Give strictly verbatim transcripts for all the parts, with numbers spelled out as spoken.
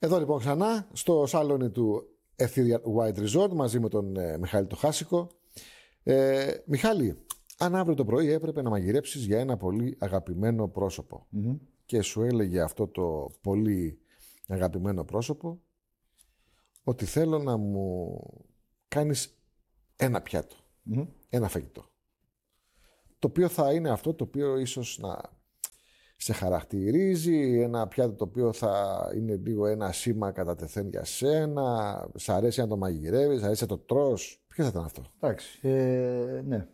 Εδώ λοιπόν ξανά στο σαλόνι του Ethereal White Resort μαζί με τον ε, Μιχάλη το Χάσικο. Ε, Μιχάλη, αν αύριο το πρωί έπρεπε να μαγειρέψεις για ένα πολύ αγαπημένο πρόσωπο mm-hmm. και σου έλεγε αυτό το πολύ αγαπημένο πρόσωπο ότι θέλω να μου κάνεις ένα πιάτο, mm-hmm. ένα φαγητό, το οποίο θα είναι αυτό το οποίο ίσως να σε χαρακτηρίζει, ένα πιάτο το οποίο θα είναι λίγο ένα σήμα κατά τεθέν για σένα, σ' αρέσει να το μαγειρεύεις, σ' αρέσει να το τρως. Ποιο θα ήταν αυτό? Εντάξει, ε, ναι.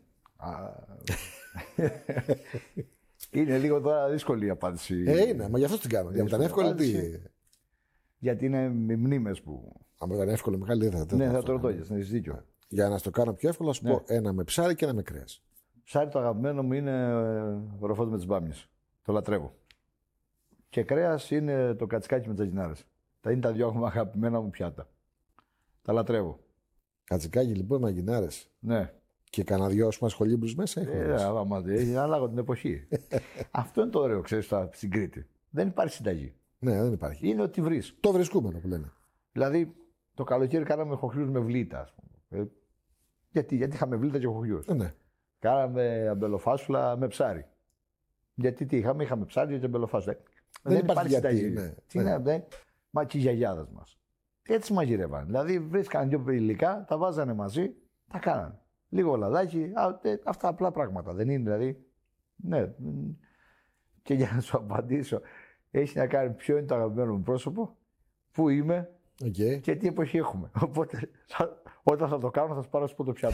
Είναι λίγο τώρα δύσκολη η απάντηση. Ε, είναι, μα γι' αυτό την κάνω. Για να ήταν εύκολη τι... Γιατί είναι με μνήμες που... Αν ήταν εύκολο, Μιχάλη, δεν θα, ναι, θα το ρωτώγες, να έχεις δίκιο. Για να στο κάνω πιο εύκολο, θα σου ναι. πω ένα με ψάρι και ένα με κρέας. Ψάρι το αγαπημένο μου είναι ροφός με τις μπάμιες. Το λατρεύω. Και κρέας είναι το κατσικάκι με τζατζινάρες. Τα είναι τα δυο αγαπημένα μου πιάτα. Τα λατρεύω. Κατσικάκι λοιπόν με τζατζινάρες. Ναι. Και κανένα δυο ας πούμε σχολίμπρους μέσα έχουν. Ε, άμα έχει ανάλογα την εποχή. Αυτό είναι το ωραίο, ξέρεις, στην Κρήτη. Δεν υπάρχει συνταγή. Ναι, δεν υπάρχει. Είναι ότι βρεις. Το βρισκούμενο που λένε. Δηλαδή, το καλοκαίρι κάναμε χοχλιούς με βλήτα, ας πούμε. Ε, γιατί, γιατί είχαμε βλήτα και χοχλιούς. Ε, ναι. Κάναμε αμπελοφάσουλα με ψάρι. Γιατί τι είχαμε, είχαμε ψάρι και αμπελοφάσουλα. Δεν, δεν υπάρχει συνταγή. Ναι. Τι ναι. είναι, μα και οι γιαγιάδες μας. Έτσι μαγειρεύαν. Δηλαδή, βρίσκαν δύο υλικά, τα βάζανε μαζί, τα κάνανε. Λίγο λαδάκι, αυτά απλά πράγματα. Δεν είναι δηλαδή. Ναι. Και για να σου απαντήσω, έχει να κάνει ποιο είναι το αγαπημένο μου πρόσωπο, πού είμαι okay. και τι εποχή έχουμε. Οπότε όταν θα το κάνω θα σου πάρω στο το πιάτο.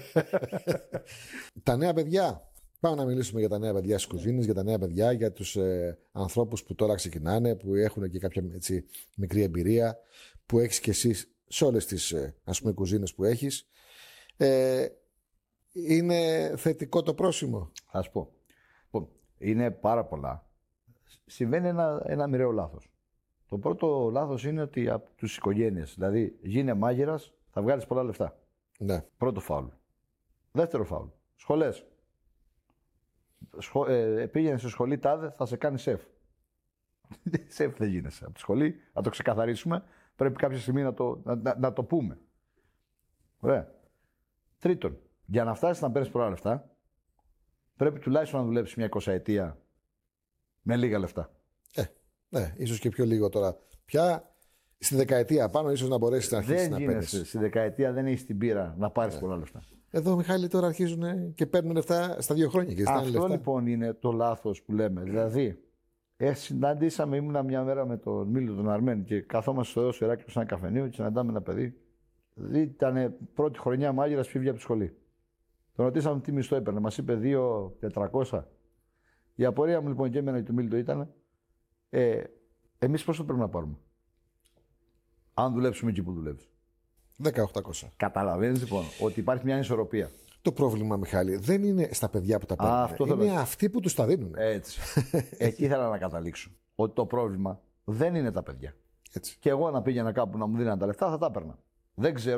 Τα νέα παιδιά. Πάμε να μιλήσουμε για τα νέα παιδιά στις κουζίνες, για τα νέα παιδιά, για τους ε, ανθρώπους που τώρα ξεκινάνε, που έχουν και κάποια έτσι, μικρή εμπειρία, που έχεις και εσύ σε όλες τις ε, ας πούμε κουζίνες που έχεις. Ε, είναι θετικό το πρόσημο? Θα σου πω. Είναι πάρα πολλά. Συμβαίνει ένα, ένα μοιραίο λάθος. Το πρώτο λάθος είναι ότι από τους οικογένειες, δηλαδή γίνε μάγειρας, θα βγάλεις πολλά λεφτά. Ναι. Πρώτο φάουλ. Δεύτερο φάουλ. Σχολές. Σχο, ε, πήγαινε σε σχολή τάδε, θα σε κάνει σεφ. Σεφ δεν γίνεσαι. Από τη σχολή, να το ξεκαθαρίσουμε, πρέπει κάποια στιγμή να το, να, να, να το πούμε. Ωραία. Τρίτον, για να φτάσεις να παίρνεις πολλά λεφτά, πρέπει τουλάχιστον να δουλέψεις μια εικοσαετία με λίγα λεφτά. Ε, ναι, ίσως και πιο λίγο τώρα. Πια στη δεκαετία πάνω, ίσως να μπορέσεις να αρχίσεις να παίρνεις. Στη δεκαετία δεν έχεις την πείρα να πάρεις ε. πολλά λεφτά. Εδώ, Μιχάλη, τώρα αρχίζουν και παίρνουν λεφτά στα δύο χρόνια. Και αυτό λεφτά. Λοιπόν είναι το λάθος που λέμε. Δηλαδή, ε, συναντήσαμε, ήμουνα μια μέρα με τον Μίλιο τον Αρμένη και καθόμαστε στο Έος Ηράκλειο σε ένα καφενείο και συναντάμε ένα παιδί. Δηλαδή, ήταν πρώτη χρονιά μάγειρας, φύγει από τη σχολή. Τον ρωτήσαμε τι μισθό έπαιρνε. Μας είπε δύο χιλιάδες τετρακόσια. Η απορία μου λοιπόν και εμένα και του Μίλιο ήταν, ε, εμείς πόσο πρέπει να πάρουμε, αν δουλέψουμε εκεί που δουλεύεις? δέκα χιλιάδες οκτακόσια. Καταλαβαίνεις λοιπόν ότι υπάρχει μια ισορροπία. Το πρόβλημα, Μιχάλη, δεν είναι στα παιδιά που τα παίρνουν. Α, αυτό είναι θέλω... αυτοί που τους τα δίνουν. Έτσι. Εκεί ήθελα να καταλήξω. Ότι το πρόβλημα δεν είναι τα παιδιά. Έτσι. Και εγώ να πήγαινα κάπου να μου δίνανε τα λεφτά, θα τα έπαιρνα. Δεν ξέρω.